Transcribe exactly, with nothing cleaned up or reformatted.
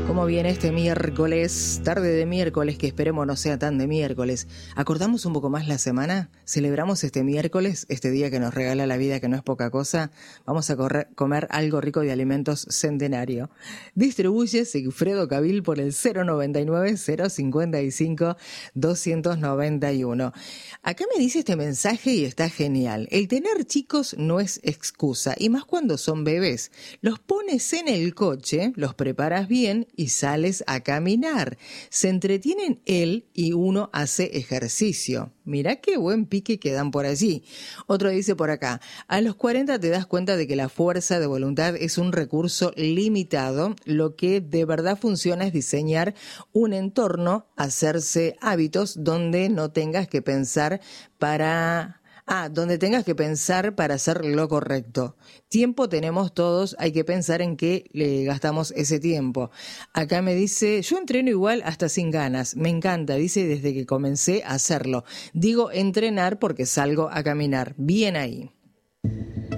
¿Cómo viene este miércoles, tarde de miércoles, que esperemos no sea tan de miércoles? ¿Acordamos un poco más la semana? ¿Celebramos este miércoles, este día que nos regala la vida, que no es poca cosa? Vamos a correr, comer algo rico de alimentos centenario. Distribuye Sigfredo Cabil por el cero noventa y nueve, cero cincuenta y cinco, doscientos noventa y uno. Acá me dice este mensaje y está genial. El tener chicos no es excusa, y más cuando son bebés. Los pones en el coche, los preparas bien y sales a caminar. Se entretienen él y uno hace ejercicio. Mirá qué buen pique que dan por allí. Otro dice por acá, a los cuarenta te das cuenta de que la fuerza de voluntad es un recurso limitado. Lo que de verdad funciona es diseñar un entorno, hacerse hábitos donde no tengas que pensar para... Ah, donde tengas que pensar para hacer lo correcto. Tiempo tenemos todos, hay que pensar en qué le gastamos ese tiempo. Acá me dice, yo entreno igual hasta sin ganas, me encanta, dice desde que comencé a hacerlo. Digo entrenar porque salgo a caminar, bien ahí.